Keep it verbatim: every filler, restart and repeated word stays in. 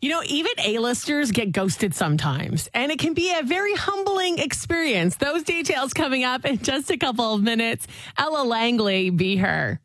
You know, even A-listers get ghosted sometimes, and it can be a very humbling experience. Those details coming up in just a couple of minutes. Ella Langley, Be Her.